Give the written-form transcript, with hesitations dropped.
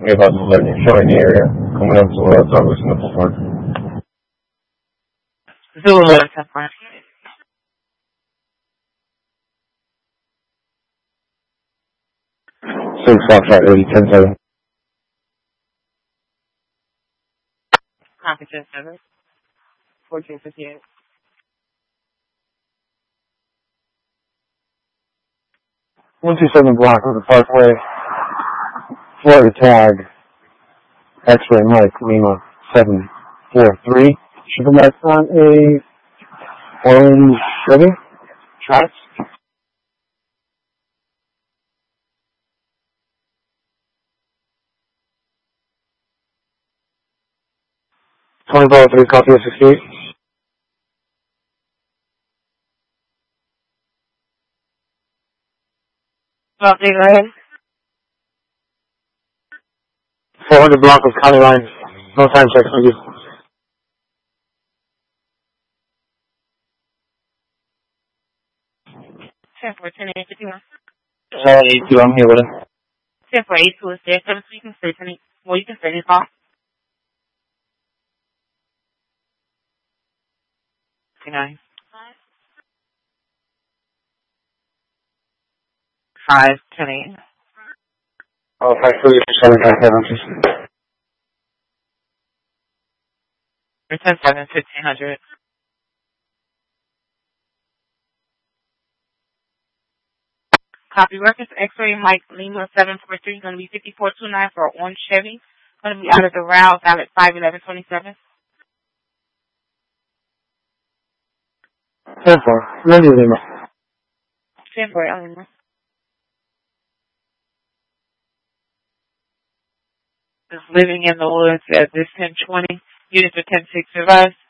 We have about 11 showing the area coming up to Douglas and Nipple Park. Zulu 11, 10-4. 6 Foxtrot 80, 10-7. Copy 10-7. 1458. $127 block of the Parkway. Florida tag. X-ray Mike Lima 743. Should come back on a orange Chevy. Trax. $20 copy of 68. Well, go ahead. 400 block of county line. No time checks, thank you. 10-4, 10-8, 51. 82, I'm here with him. 10-4, 82 is there. 7, so you can stay 10. Well, you can stay this off. 59. 5, 10-8. Oh, 537, 10-7. 10-7, 1500. Copy reference X-ray Mike Lima 743 going to be 5429 for an orange Chevy. Going to be out of the route, out at 51127. 10-4. Ready, Lima. 10-4, Lima. Is living in the woods at this 1020. Units are 10-6 revised.